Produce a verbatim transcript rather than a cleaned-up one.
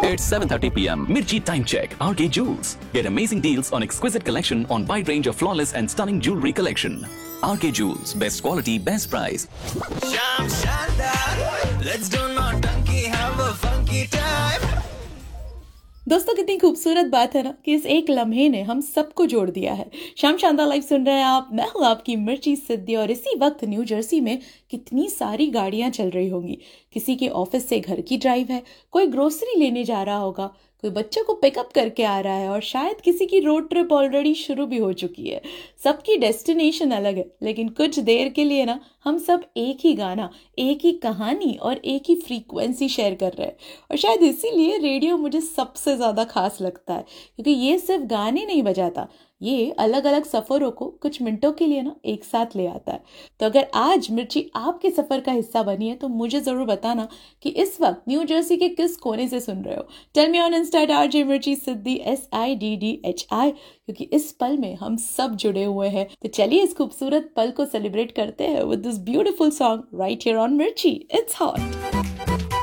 at seven thirty p m Mirchi Time Check, R K Jewels. Get amazing deals on exquisite collection on wide range of flawless and stunning jewelry collection. R K Jewels, best quality, best price. Sham Shandar, let's do not donkey, have a funky time. दोस्तों कितनी खूबसूरत बात है ना कि इस एक लम्हे ने हम सबको जोड़ दिया है। शाम शानदार लाइव सुन रहे हैं आप, मैं हूँ आपकी मिर्ची सिद्धि। और इसी वक्त न्यू जर्सी में कितनी सारी गाड़ियां चल रही होंगी। किसी के ऑफिस से घर की ड्राइव है, कोई ग्रोसरी लेने जा रहा होगा, कोई बच्चों को पिकअप करके आ रहा है, और शायद किसी की रोड ट्रिप ऑलरेडी शुरू भी हो चुकी है। सबकी डेस्टिनेशन अलग है, लेकिन कुछ देर के लिए ना हम सब एक ही गाना, एक ही कहानी और एक ही फ्रीक्वेंसी शेयर कर रहे हैं। और शायद इसीलिए रेडियो मुझे सबसे ज़्यादा खास लगता है, क्योंकि ये सिर्फ गाने नहीं बजाता, ये अलग अलग सफ़रों को कुछ मिनटों के लिए ना एक साथ ले आता है। तो अगर आज मिर्ची आपके सफ़र का हिस्सा बनी है तो मुझे ज़रूर बताना कि इस वक्त न्यू जर्सी के किस कोने से सुन रहे हो। Tell me on Insta R J मिर्ची सिद्धि, S I D D H I, क्योंकि इस पल में हम सब जुड़े हुए हैं। तो चलिए इस खूबसूरत पल को सेलिब्रेट करते हैं with this beautiful song right here on मिर्ची। It's hot.